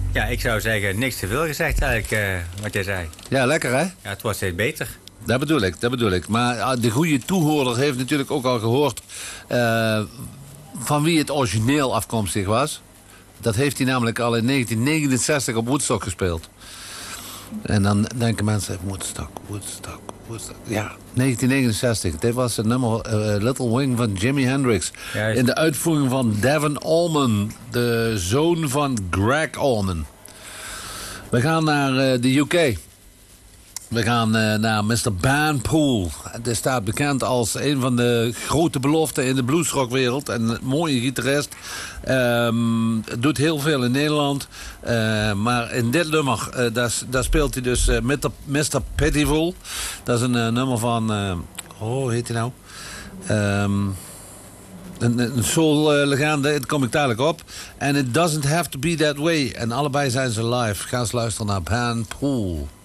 Ja, ik zou zeggen, niks te veel gezegd eigenlijk, wat jij zei. Ja, lekker hè? Ja, het wordt steeds beter. Dat bedoel ik. Maar de goede toehoorder heeft natuurlijk ook al gehoord van wie het origineel afkomstig was. Dat heeft hij namelijk al in 1969 op Woodstock gespeeld. En dan denken mensen, Woodstock. Ja, 1969. Dit was het nummer Little Wing van Jimi Hendrix. Juist. In de uitvoering van Devon Allman, de zoon van Greg Allman. We gaan naar de UK. We gaan naar Mr. Ban Poole. Hij staat bekend als een van de grote beloften in de bluesrockwereld. En een mooie gitarist. Doet heel veel in Nederland. Maar in dit nummer, daar speelt hij dus Mr. Pitiful. Dat is een nummer van... hoe heet hij nou? Een soul-legende, daar kom ik dadelijk op. And It Doesn't Have To Be That Way. En allebei zijn ze live. Ga eens luisteren naar Ban Poole.